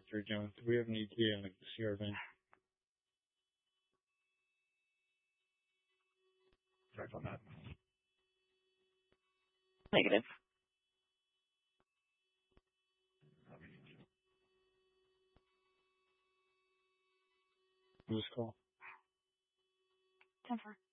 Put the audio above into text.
Dr. Jones? Do we have an ETA on the CR van? Check on that. Negative. Who's call? 10-4.